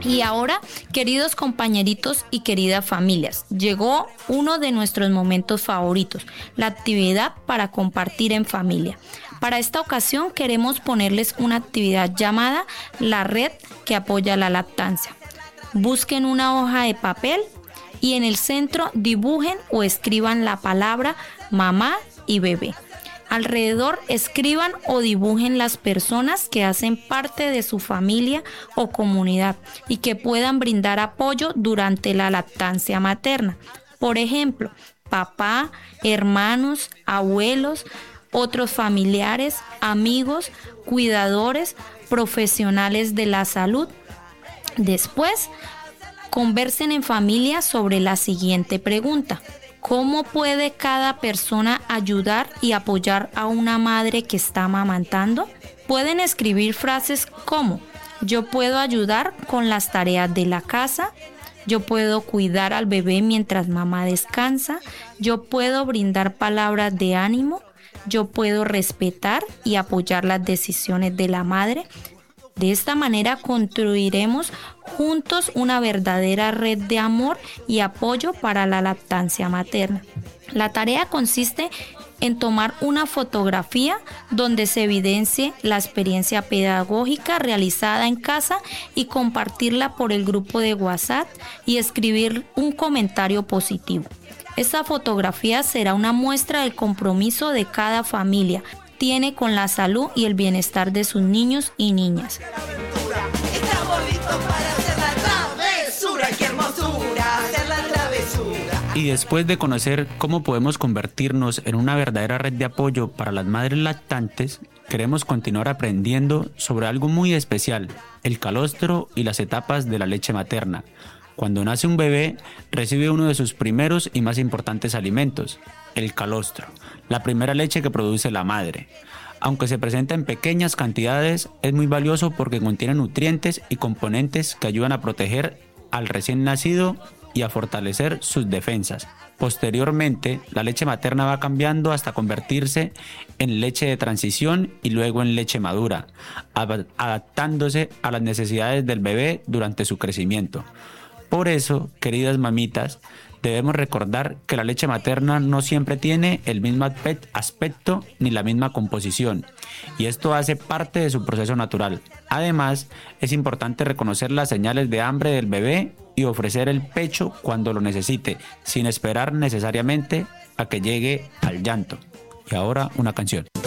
Y ahora, queridos compañeritos y queridas familias, llegó uno de nuestros momentos favoritos, la actividad para compartir en familia. Para esta ocasión queremos ponerles una actividad llamada La Red que apoya la lactancia. Busquen una hoja de papel y en el centro dibujen o escriban la palabra mamá y bebé. Alrededor escriban o dibujen las personas que hacen parte de su familia o comunidad y que puedan brindar apoyo durante la lactancia materna. Por ejemplo, papá, hermanos, abuelos, otros familiares, amigos, cuidadores, profesionales de la salud. Después, conversen en familia sobre la siguiente pregunta. ¿Cómo puede cada persona ayudar y apoyar a una madre que está amamantando? Pueden escribir frases como: yo puedo ayudar con las tareas de la casa, yo puedo cuidar al bebé mientras mamá descansa, yo puedo brindar palabras de ánimo, yo puedo respetar y apoyar las decisiones de la madre. De esta manera construiremos juntos una verdadera red de amor y apoyo para la lactancia materna. La tarea consiste en tomar una fotografía donde se evidencie la experiencia pedagógica realizada en casa y compartirla por el grupo de WhatsApp y escribir un comentario positivo. Esta fotografía será una muestra del compromiso de cada familia tiene con la salud y el bienestar de sus niños y niñas. Y después de conocer cómo podemos convertirnos en una verdadera red de apoyo para las madres lactantes, queremos continuar aprendiendo sobre algo muy especial, el calostro y las etapas de la leche materna. Cuando nace un bebé, recibe uno de sus primeros y más importantes alimentos, el calostro, la primera leche que produce la madre. Aunque se presenta en pequeñas cantidades, es muy valioso porque contiene nutrientes y componentes que ayudan a proteger al recién nacido y a fortalecer sus defensas. Posteriormente, la leche materna va cambiando hasta convertirse en leche de transición y luego en leche madura, adaptándose a las necesidades del bebé durante su crecimiento. Por eso, queridas mamitas, debemos recordar que la leche materna no siempre tiene el mismo aspecto ni la misma composición, y esto hace parte de su proceso natural. Además, es importante reconocer las señales de hambre del bebé y ofrecer el pecho cuando lo necesite, sin esperar necesariamente a que llegue al llanto. Y ahora una canción.